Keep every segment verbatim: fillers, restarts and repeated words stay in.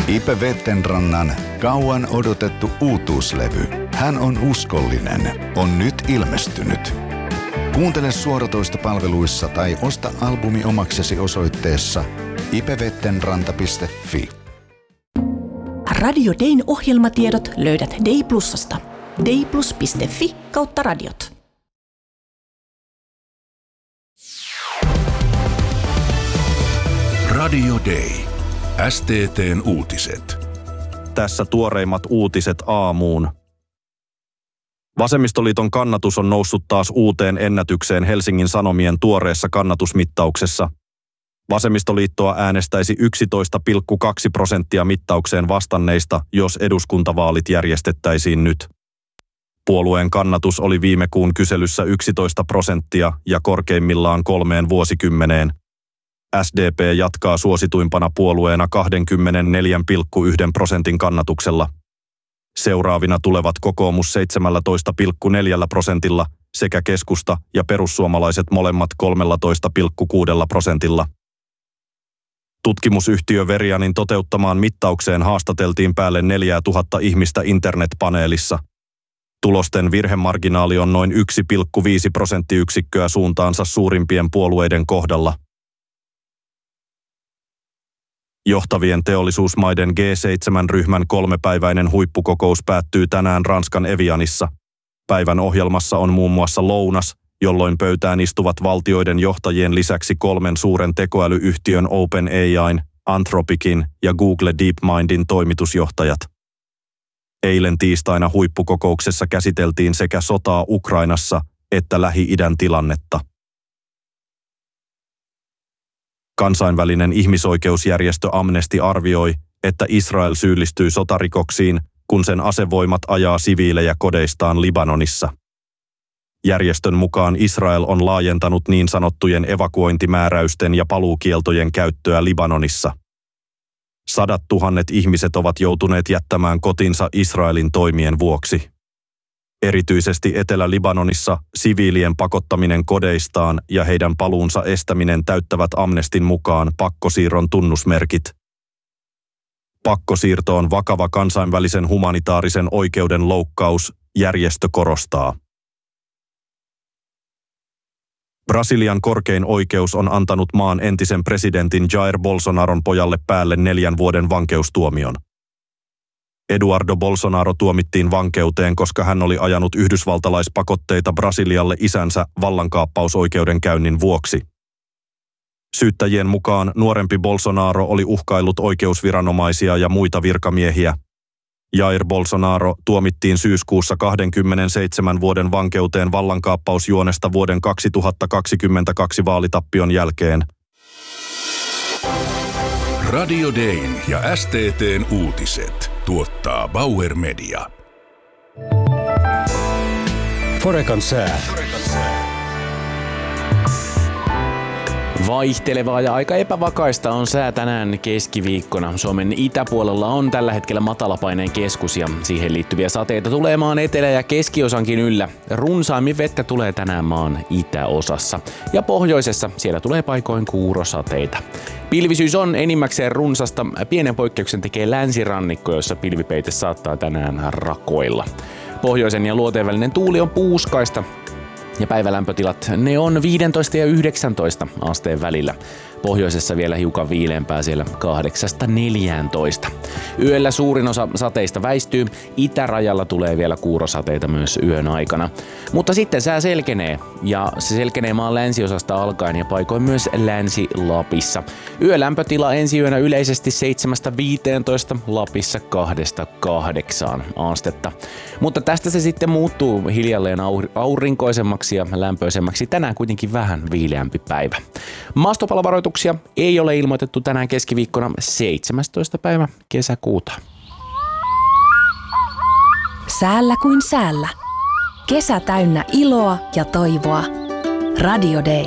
Ipe Vettenrannan kauan odotettu uutuuslevy Hän on uskollinen on nyt ilmestynyt. Kuuntele suoratoistopalveluissa tai osta albumi omaksesi osoitteessa ipevettenranta piste fi. Radio Dayn ohjelmatiedot löydät Day Plusasta. dayplus piste fi kautta radiot. Radio Day. S T T:n uutiset. Tässä tuoreimmat uutiset aamuun. Vasemmistoliiton kannatus on noussut taas uuteen ennätykseen Helsingin Sanomien tuoreessa kannatusmittauksessa. Vasemmistoliittoa äänestäisi yksitoista pilkku kaksi prosenttia mittaukseen vastanneista, jos eduskuntavaalit järjestettäisiin nyt. Puolueen kannatus oli viime kuun kyselyssä yksitoista prosenttia ja korkeimmillaan kolmeen vuosikymmeneen. S D P jatkaa suosituimpana puolueena kaksikymmentäneljä pilkku yksi prosentin kannatuksella. Seuraavina tulevat kokoomus seitsemäntoista pilkku neljä prosentilla sekä keskusta ja perussuomalaiset molemmat kolmetoista pilkku kuusi prosentilla. Tutkimusyhtiö Verianin toteuttamaan mittaukseen haastateltiin päälle neljätuhatta ihmistä internetpaneelissa. Tulosten virhemarginaali on noin yksi pilkku viisi prosenttiyksikköä suuntaansa suurimpien puolueiden kohdalla. Johtavien teollisuusmaiden G seitsemän -ryhmän kolmepäiväinen huippukokous päättyy tänään Ranskan Evianissa. Päivän ohjelmassa on muun muassa lounas, jolloin pöytään istuvat valtioiden johtajien lisäksi kolmen suuren tekoälyyhtiön OpenAI:n, Anthropicin ja Google DeepMindin toimitusjohtajat. Eilen tiistaina huippukokouksessa käsiteltiin sekä sotaa Ukrainassa että Lähi-idän tilannetta. Kansainvälinen ihmisoikeusjärjestö Amnesty arvioi, että Israel syyllistyy sotarikoksiin, kun sen asevoimat ajaa siviilejä kodeistaan Libanonissa. Järjestön mukaan Israel on laajentanut niin sanottujen evakuointimääräysten ja paluukieltojen käyttöä Libanonissa. Sadat tuhannet ihmiset ovat joutuneet jättämään kotinsa Israelin toimien vuoksi. Erityisesti Etelä-Libanonissa siviilien pakottaminen kodeistaan ja heidän paluunsa estäminen täyttävät Amnestyn mukaan pakkosiirron tunnusmerkit. Pakkosiirto on vakava kansainvälisen humanitaarisen oikeuden loukkaus, järjestö korostaa. Brasilian korkein oikeus on antanut maan entisen presidentin Jair Bolsonaron pojalle päälle neljän vuoden vankeustuomion. Eduardo Bolsonaro tuomittiin vankeuteen, koska hän oli ajanut yhdysvaltalaispakotteita Brasilialle isänsä vallankaappausoikeudenkäynnin vuoksi. Syyttäjien mukaan nuorempi Bolsonaro oli uhkaillut oikeusviranomaisia ja muita virkamiehiä. Jair Bolsonaro tuomittiin syyskuussa kaksikymmentäseitsemän vuoden vankeuteen vallankaappausjuonesta vuoden kaksituhattakaksikymmentäkaksi vaalitappion jälkeen. Radio Dayn ja S T T:n uutiset tuottaa Bauer Media. Forecan sää. Vaihtelevaa ja aika epävakaista on sää tänään keskiviikkona. Suomen itäpuolella on tällä hetkellä matalapaineen keskus ja siihen liittyviä sateita tulee maan etelä- ja keskiosankin yllä. Runsaammin vettä tulee tänään maan itäosassa. Ja pohjoisessa siellä tulee paikoin kuurosateita. Pilvisyys on enimmäkseen runsasta. Pienen poikkeuksen tekee länsirannikko, jossa pilvipeite saattaa tänään rakoilla. Pohjoisen ja luoteen välinen tuuli on puuskaista. Ja päivälämpötilat, ne on viisitoista ja yhdeksäntoista asteen välillä. Pohjoisessa vielä hiukan viileämpää siellä kahdeksasta neljääntoista. Yöllä suurin osa sateista väistyy. Itärajalla tulee vielä kuurosateita myös yön aikana. Mutta sitten sää selkenee ja se selkenee maan länsiosasta alkaen ja paikoin myös Länsi-Lapissa. Yölämpötila ensi yönä yleisesti seitsemästä viiteentoista, Lapissa kahdesta kahdeksaan astetta. Mutta tästä se sitten muuttuu hiljalleen aurinkoisemmaksi ja lämpöisemmäksi. Tänään kuitenkin vähän viileämpi päivä. Maastopalovaroituksia ei ole ilmoitettu tänään keskiviikkona seitsemästoista päivä kesäkuuta. Säällä kuin säällä. Kesä täynnä iloa ja toivoa. Radio Day.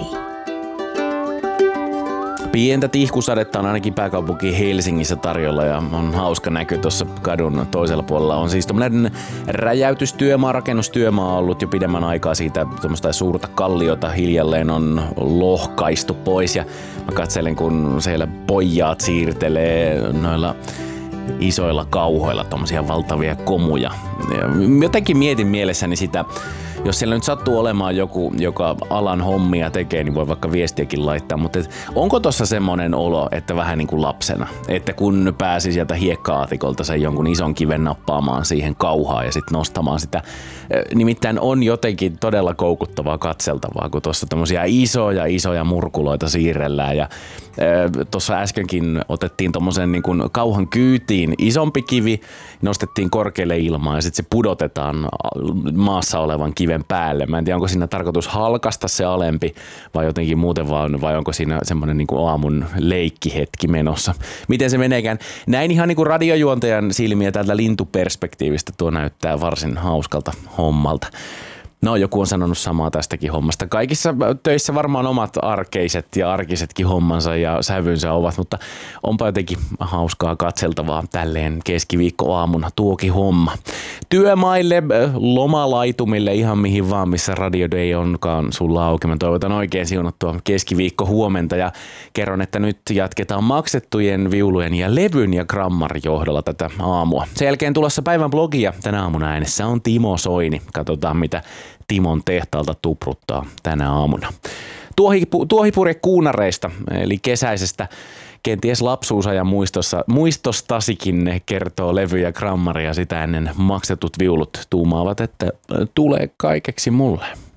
Pientä tihkusadetta on ainakin pääkaupunki Helsingissä tarjolla ja on hauska näky tuossa kadun toisella puolella. On siis tommoinen räjäytystyömaa, rakennustyömaa ollut jo pidemmän aikaa siitä. Tuommoista suurta kalliota hiljalleen on lohkaistu pois ja mä katselen kun siellä pojat siirtelee noilla isoilla kauhoilla tommosia valtavia komuja. Ja jotenkin mietin mielessäni sitä, jos siellä nyt sattuu olemaan joku, joka alan hommia tekee, niin voi vaikka viestiäkin laittaa, mutta et, onko tossa semmonen olo, että vähän niin kuin lapsena, että kun pääsi sieltä hiekka-aatikolta sen jonkun ison kiven nappaamaan siihen kauhaan ja sitten nostamaan sitä, nimittäin on jotenkin todella koukuttavaa katseltavaa, kun tuossa tommosia isoja isoja murkuloita siirrellään ja tuossa äskenkin otettiin tommosen niin kuin kauhan kyytiin isompi kivi, nostettiin korkealle ilmaan ja sitten se pudotetaan maassa olevan kiven päälle. Mä en tiedä, onko siinä tarkoitus halkasta se alempi vai jotenkin muuten vaan, vai onko siinä semmoinen niin kuin aamun leikkihetki menossa. Miten se meneekään? Näin ihan niin kuin radiojuontajan silmiä täältä lintuperspektiivistä tuo näyttää varsin hauskalta hommalta. No, joku on sanonut samaa tästäkin hommasta. Kaikissa töissä varmaan omat arkeiset ja arkisetkin hommansa ja sävynsä ovat, mutta onpa jotenkin hauskaa katseltavaa tälleen keskiviikkoaamuna tuokin homma. Työmaille, lomalaitumille, ihan mihin vaan, missä Radio Day onkaan sulla auki. Mä toivotan oikein siunattua keskiviikko huomenta ja kerron, että nyt jatketaan maksettujen viulujen ja levyn ja grammarin johdolla tätä aamua. Sen jälkeen tulossa päivän blogia. Tänä aamuna äänessä on Timo Soini. Katsotaan, mitä Timon tehtaalta tupruttaa tänä aamuna. Tuohipu, tuohipurje kuunareista, eli kesäisestä, kenties lapsuusajan muistossa, muistostasikin kertoo levy ja grammari ja sitä ennen maksetut viulut tuumaavat, että tulee kaikeksi mulle.